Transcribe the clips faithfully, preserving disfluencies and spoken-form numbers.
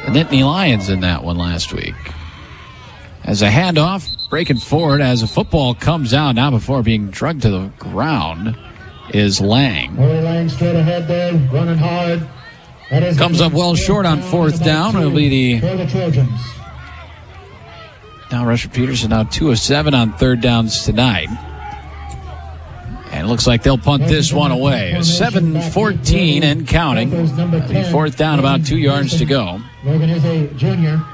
the Nittany Lions in that one last week. As a handoff, breaking forward as a football comes out now before being drugged to the ground is Lang. Lang straight ahead there, running hard. Comes up well short on fourth down. It'll be the, the Trojans. Now Rushford Peterson now two of seven on third downs tonight. And it looks like they'll punt this one away. seven fourteen and counting. That'll be fourth down, about two yards to go. Logan is a junior.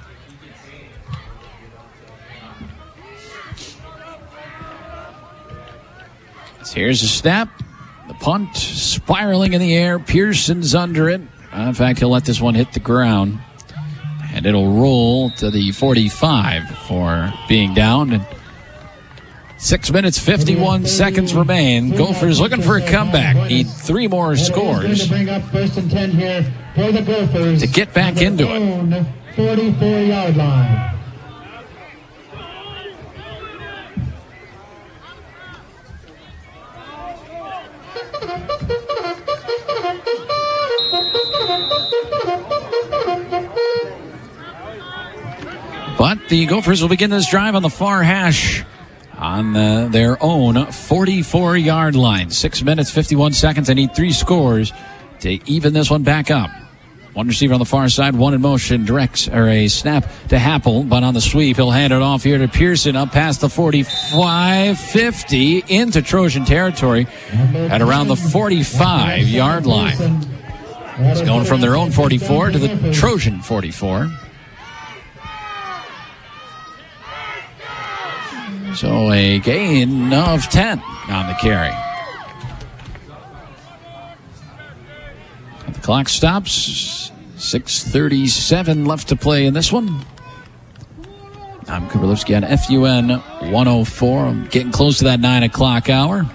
So here's a snap. The punt spiraling in the air. Pearson's under it. Uh, in fact, he'll let this one hit the ground. And it'll roll to the forty-five for being down. And six minutes, fifty-one seconds remain. Gophers looking for a comeback. Need three more scores to get back into it. forty-four-yard line. But the Gophers will begin this drive on the far hash on the, their own forty-four-yard line. Six minutes, fifty-one seconds. They need three scores to even this one back up. One receiver on the far side, one in motion, directs or a snap to Happel, but on the sweep, he'll hand it off here to Pearson up past the forty-five, fifty into Trojan territory at around the forty-five-yard line. It's going from their own forty-four to the Trojan forty-four. So a gain of ten on the carry. The clock stops. six thirty-seven left to play in this one. I'm Cooper Lipsky on F U N one oh four. I'm getting close to that nine o'clock hour.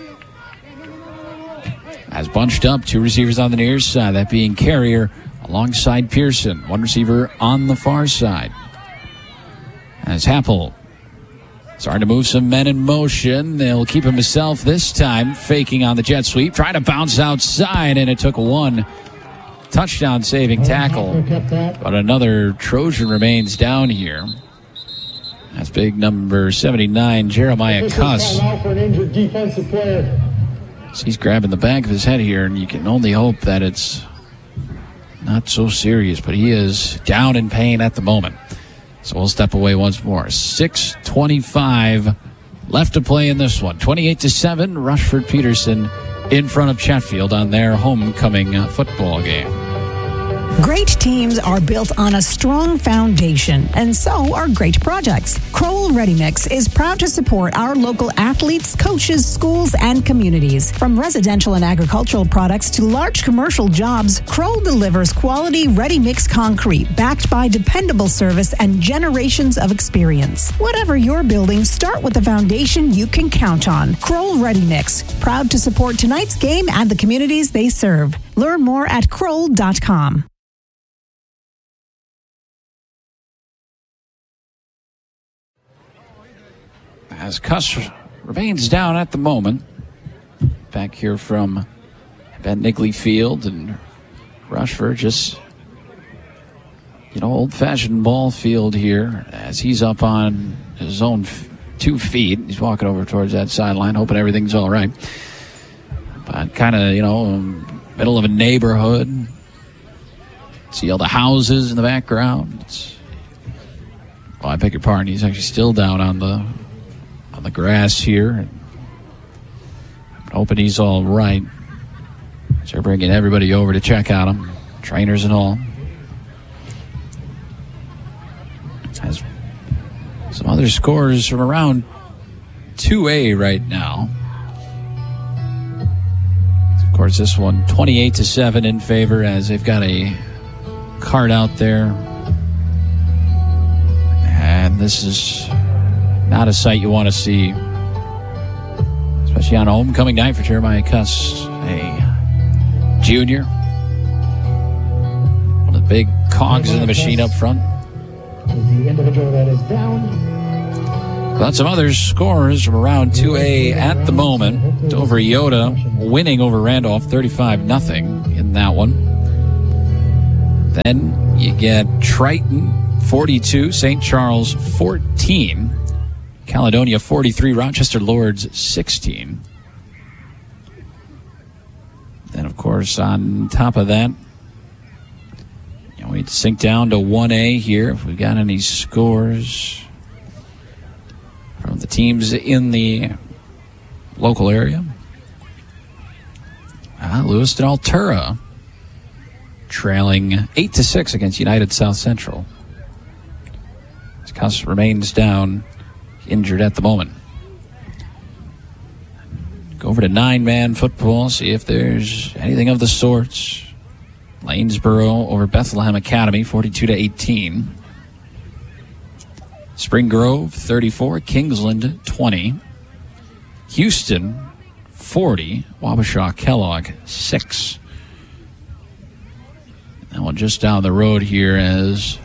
As bunched up, two receivers on the near side, that being Carrier alongside Pearson. One receiver on the far side. As Happel starting to move some men in motion. They'll keep him himself this time, faking on the jet sweep, trying to bounce outside, and it took one touchdown saving tackle. But another Trojan remains down here. That's big number seventy-nine, Jeremiah Cuss. He's grabbing the back of his head here, and you can only hope that it's not so serious, but he is down in pain at the moment. So we'll step away once more. six twenty-five left to play in this one. twenty-eight to seven, Rushford Peterson in front of Chatfield on their homecoming football game. Great teams are built on a strong foundation, and so are great projects. Kroll Ready Mix is proud to support our local athletes, coaches, schools, and communities. From residential and agricultural products to large commercial jobs, Kroll delivers quality ready mix concrete backed by dependable service and generations of experience. Whatever you're building, start with a foundation you can count on. Kroll Ready Mix, proud to support tonight's game and the communities they serve. Learn more at kroll dot com. As Cuss remains down at the moment. Back here from Ben Nigley Field, and Rushford just, you know, old-fashioned ball field here as he's up on his own f- two feet. He's walking over towards that sideline, hoping everything's all right. But kind of, you know, middle of a neighborhood. See all the houses in the background. It's, well, I beg your pardon. He's actually still down on the on the grass here. I'm hoping he's all right. So they're bringing everybody over to check on him, trainers and all. Has some other scores from around two A right now. Of course, this one twenty-eight to seven in favor, as they've got a card out there. And this is not a sight you want to see, especially on a homecoming night for Jeremiah Cuss, a junior. One of the big cogs in the machine up front. The individual that is down. Got some other scores from around two A at the moment. Dover Yoda winning over Randolph thirty-five nothing in that one. Then you get Triton forty-two, Saint Charles fourteen, Caledonia forty-three, Rochester Lords sixteen. Then, of course, on top of that, you know, we'd sink down to one A here if we've got any scores from the teams in the local area. Ah, Lewiston Altura trailing eight to six against United South Central. Cuss remains down, injured at the moment. Go over to nine-man football, see if there's anything of the sorts. Lanesboro over Bethlehem Academy, forty-two to eighteen. Spring Grove, thirty-four. Kingsland, twenty. Houston, forty. Wabasha Kellogg, six. And one just down the road here as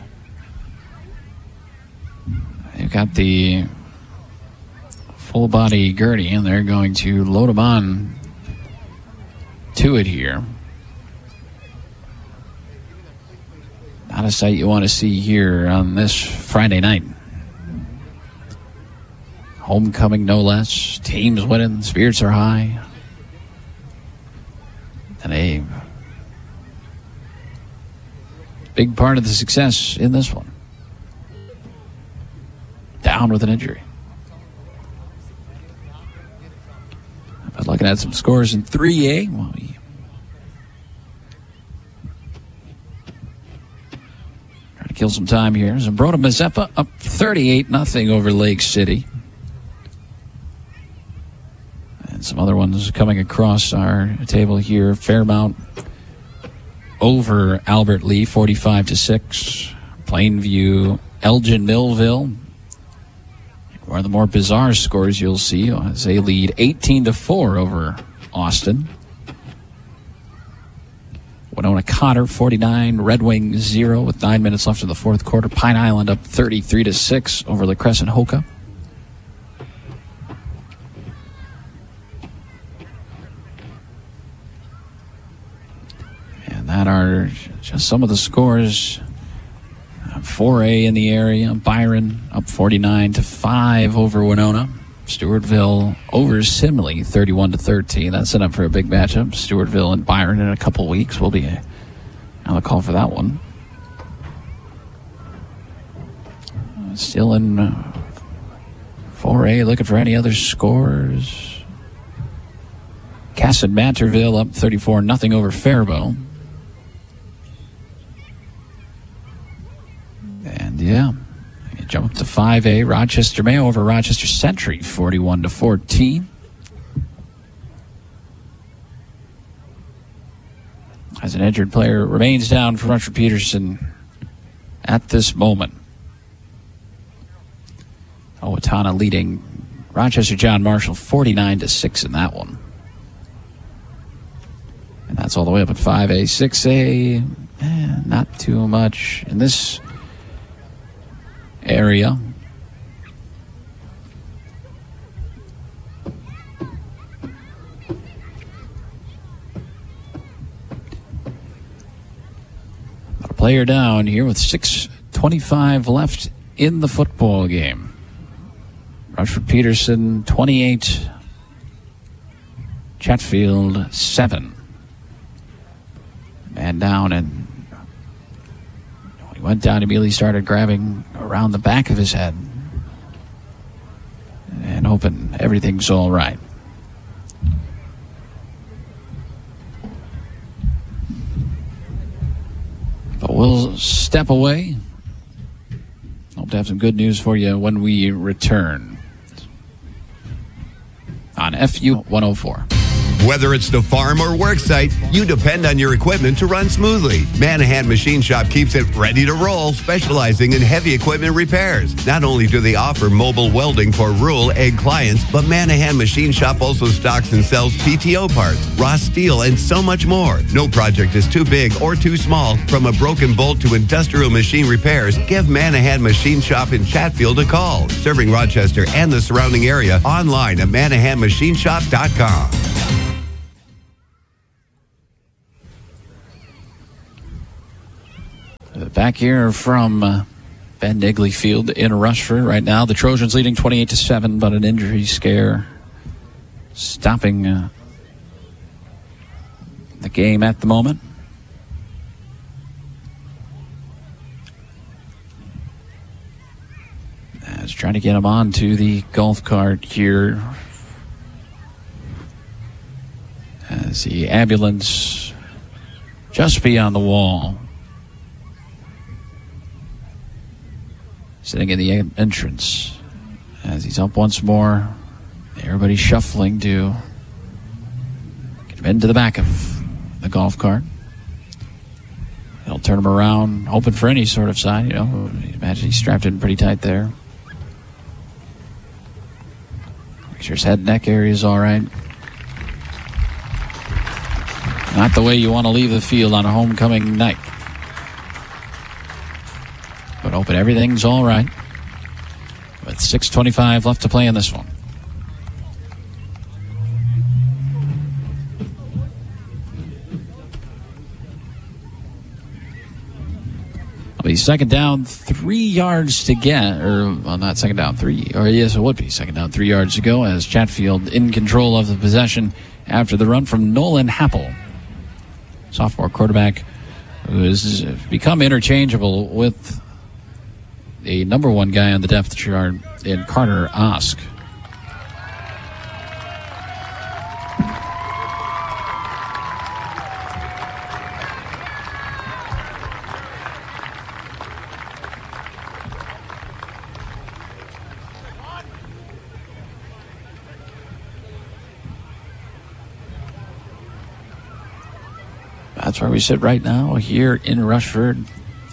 they've got the full-body Gurney, and they're going to load them on to it here. Not a sight you want to see here on this Friday night. Homecoming, no less. Teams winning. Spirits are high. And a big part of the success in this one. Down with an injury. But looking at some scores in three A. Well, we trying to kill some time here. Zumbrota Mazeppa up thirty-eight nothing over Lake City. And some other ones coming across our table here. Fairmount over Albert Lee, forty-five to six. Plainview, Elgin Millville. One of the more bizarre scores you'll see as they lead eighteen to four over Austin. Winona Cotter, forty-nine. Red Wings, zero with nine minutes left in the fourth quarter. Pine Island up thirty-three to six over La Crescent Hoka. And that are just some of the scores. four A in the area. Byron up forty-nine to five over Winona. Stewartville over Simley, thirty-one to thirteen. That's set up for a big matchup. Stewartville and Byron in a couple weeks. We'll be on the call for that one. Still in four A, looking for any other scores. Cassid Mantorville up thirty-four nothing over Faribault. And yeah, you jump up to five A. Rochester Mayo over Rochester Century, forty-one to fourteen. As an injured player remains down for Rushford Peterson at this moment. Owatonna leading Rochester John Marshall forty-nine to six in that one. And that's all the way up at five A. six A, eh, not too much in this area. A player down here with six twenty-five left in the football game. Rushford Peterson twenty-eight, Chatfield seven. Man down, and when he went down, immediately started grabbing around the back of his head and hoping everything's all right. But we'll step away. Hope to have some good news for you when we return on F U one oh four. Whether it's the farm or work site, you depend on your equipment to run smoothly. Manahan Machine Shop keeps it ready to roll, specializing in heavy equipment repairs. Not only do they offer mobile welding for rural ag clients, but Manahan Machine Shop also stocks and sells P T O parts, raw steel, and so much more. No project is too big or too small. From a broken bolt to industrial machine repairs, give Manahan Machine Shop in Chatfield a call. Serving Rochester and the surrounding area, online at manahan machine shop dot com. Back here from uh, Ben Nigley Field in Rushford right now. The Trojans leading twenty-eight to seven, but an injury scare stopping uh, the game at the moment. As trying to get him onto the golf cart here. As the ambulance just beyond the wall. Sitting in the entrance. As he's up once more. Everybody shuffling to get him into the back of the golf cart. They'll turn him around, hoping for any sort of sign. You know, imagine he's strapped in pretty tight there. Make sure his head and neck area is all right. Not the way you want to leave the field on a homecoming night. But hoping everything's all right. With six twenty-five left to play in this one. It'll be second down, three yards to get, or well, not second down, three, or yes, it would be second down, three yards to go as Chatfield in control of the possession after the run from Nolan Happel, sophomore quarterback who has become interchangeable with the number one guy on the depth chart in Carter Osk. That's where we sit right now here in Rushford.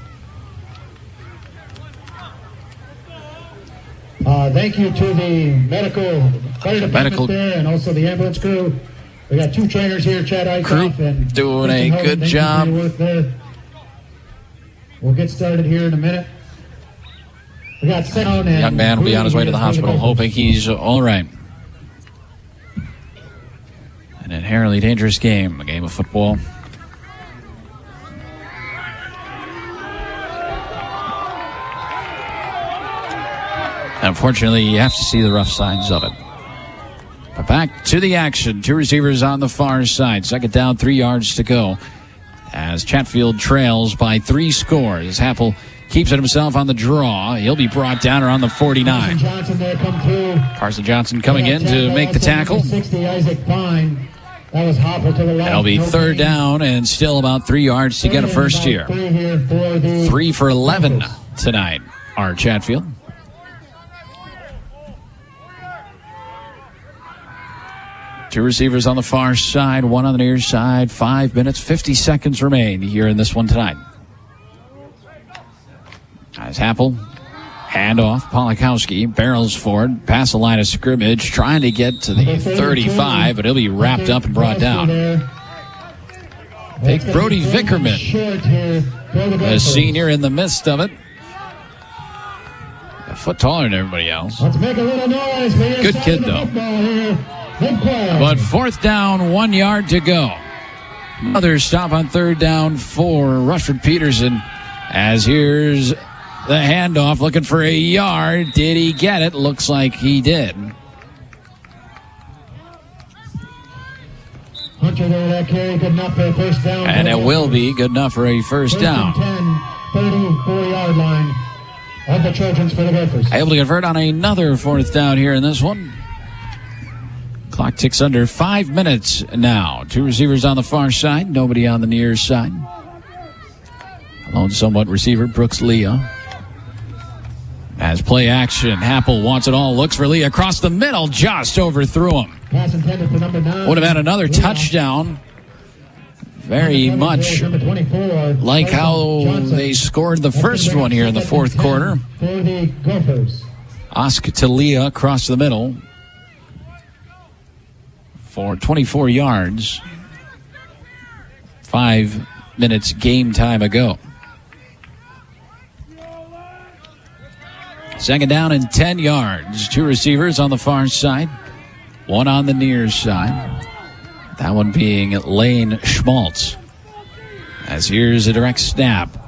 Uh, thank you to the medical fire department medical there and also the ambulance crew. We got two trainers here, Chad Eichhoff crew and doing a Hogan. good Thank job. You for your work there. We'll get started here in a minute. We got sound and Young man will be on his way to the hospital, hoping he's all right. An inherently dangerous game, a game of football. Unfortunately, you have to see the rough signs of it. But back to the action. Two receivers on the far side. Second down, three yards to go. As Chatfield trails by three scores. Happel keeps it himself on the draw. He'll be brought down around the forty-nine. Carson Johnson there come through. Carson Johnson coming in to make the tackle. sixty, Isaac Pine. That was Hopper to the left. That'll be No third gain. down and still about three yards to get a first About here. Three here for the Three for eleven Gophers. tonight are Chatfield. Two receivers on the far side, one on the near side. Five minutes, fifty seconds remain here in this one tonight. As Happel, handoff, Polakowski, barrels forward, past the line of scrimmage, trying to get to the thirty-five, but he'll be wrapped up and brought down. Big Brody Vickerman, the senior in the midst of it. A foot taller than everybody else. Let's make a little noise. Good kid, though. But fourth down, one yard to go. Another stop on third down for Rushford Peterson. As here's the handoff, looking for a yard. Did he get it? Looks like he did. Hunter there, that carry good enough for a first down. And it will be good enough for a first down. ten, thirty-four-yard line of the Trojans for the Gophers. Able to convert on another fourth down here in this one. Clock ticks under five minutes now. Two receivers on the far side, nobody on the near side. Lone somewhat receiver, Brooks Leah. As play action, Happel wants it all, looks for Leah across the middle, just overthrew him. Pass intended for number nine. Would have had another Leah. touchdown. Very Number much twenty-four, like how Johnson. they scored the first one here in the fourth quarter. For the Gophers. Osk to Leah across the middle for twenty-four yards. Five minutes game time ago. Second down and ten yards. Two receivers on the far side, one on the near side. That one being Lane Schmaltz. As here's a direct snap.